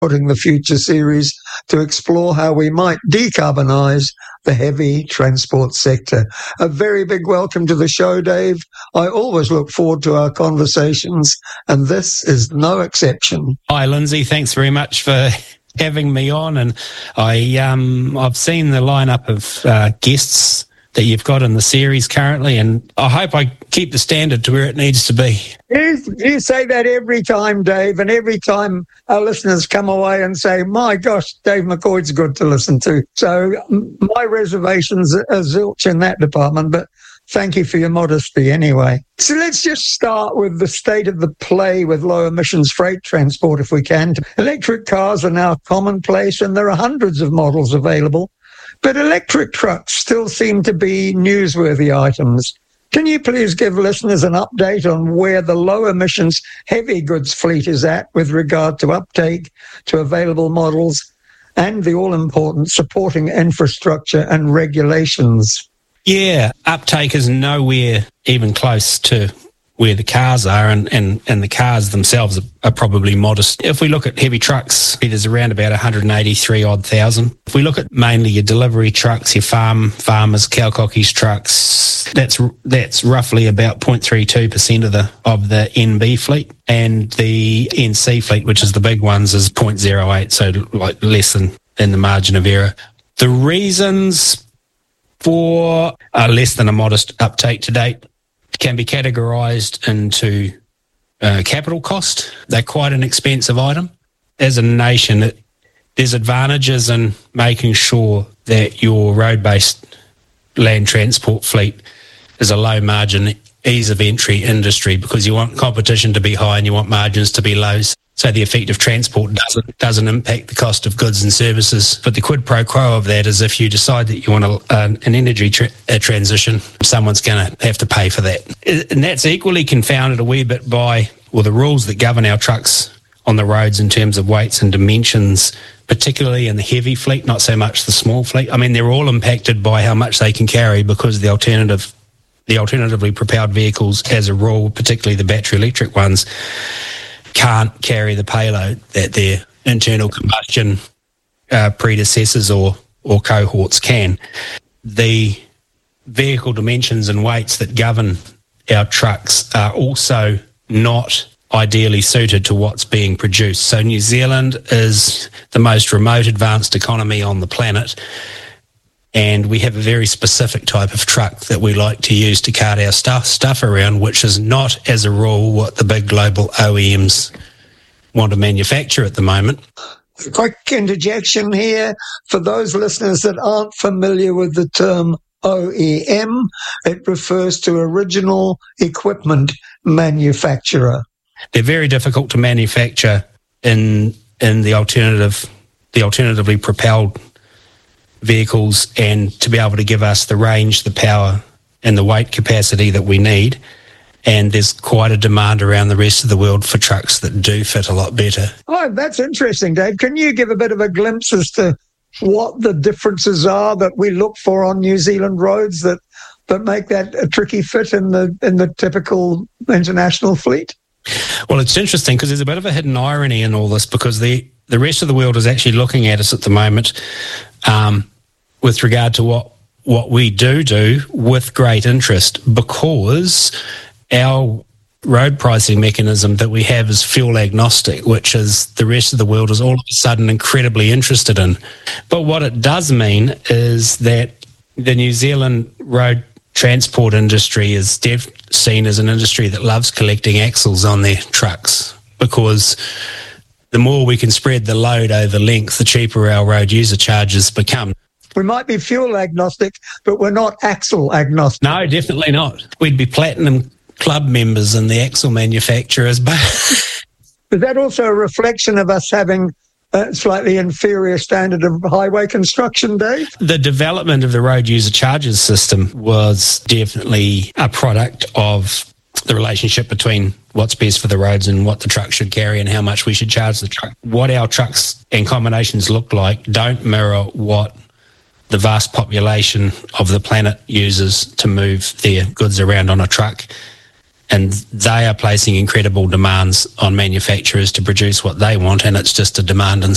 Putting the Future series to explore how we might decarbonise the heavy transport sector. A very big welcome to the show, Dave. I always look forward to our conversations, and this is no exception. Hi, Lindsay. Thanks very much for having me on. And I've seen the lineup of guests that you've got in the series currently, and I hope I keep the standard to where it needs to be. You say that every time, Dave, and every time our listeners come away and say, my gosh, Dave McCoy's good to listen to. So my reservations are zilch in that department, but thank you for your modesty anyway. So let's just start with the state of the play with low emissions freight transport if we can. Electric cars are now commonplace, and there are hundreds of models available. But electric trucks still seem to be newsworthy items. Can you please give listeners an update on where the low emissions heavy goods fleet is at with regard to uptake, to available models, and the all-important supporting infrastructure and regulations? Yeah, uptake is nowhere even close to where the cars are, and the cars themselves are probably modest. If we look at heavy trucks, there's around about 183,000. If we look at mainly your delivery trucks, your farmers, cowcockies trucks, that's roughly about 0.32% of the NB fleet, and the NC fleet, which is the big ones, is 0.08, so like less than the margin of error. The reasons for less than a modest uptake to date can be categorised into capital cost. They're quite an expensive item. As a nation, there's advantages in making sure that your road-based land transport fleet is a low-margin, ease-of-entry industry, because you want competition to be high and you want margins to be low. So the effect of transport doesn't impact the cost of goods and services. But the quid pro quo of that is if you decide that you want an energy transition, someone's going to have to pay for that. And that's equally confounded a wee bit by the rules that govern our trucks on the roads in terms of weights and dimensions, particularly in the heavy fleet, not so much the small fleet. I mean, they're all impacted by how much they can carry, because the alternatively propelled vehicles, as a rule, particularly the battery electric ones, can't carry the payload that their internal combustion predecessors or cohorts can. The vehicle dimensions and weights that govern our trucks are also not ideally suited to what's being produced. So New Zealand is the most remote advanced economy on the planet, and we have a very specific type of truck that we like to use to cart our stuff around, which is not, as a rule, what the big global OEMs want to manufacture at the moment. A quick interjection here. For those listeners that aren't familiar with the term OEM, it refers to original equipment manufacturer. They're very difficult to manufacture in the alternatively propelled vehicles, and to be able to give us the range, the power, and the weight capacity that we need. And there's quite a demand around the rest of the world for trucks that do fit a lot better. Oh, that's interesting, Dave. Can you give a bit of a glimpse as to what the differences are that we look for on New Zealand roads that make that a tricky fit in the typical international fleet? Well, it's interesting because there's a bit of a hidden irony in all this, because the rest of the world is actually looking at us at the moment with regard to what we do with great interest, because our road pricing mechanism that we have is fuel agnostic, which is the rest of the world is all of a sudden incredibly interested in. But what it does mean is that the New Zealand road transport industry is seen as an industry that loves collecting axles on their trucks, because the more we can spread the load over length, the cheaper our road user charges become. We might be fuel agnostic, but we're not axle agnostic. No, definitely not. We'd be platinum club members in the axle manufacturers. But is that also a reflection of us having a slightly inferior standard of highway construction, Dave? The development of the road user charges system was definitely a product of the relationship between what's best for the roads and what the truck should carry and how much we should charge the truck. What our trucks and combinations look like don't mirror what the vast population of the planet uses to move their goods around on a truck. And they are placing incredible demands on manufacturers to produce what they want, and it's just a demand and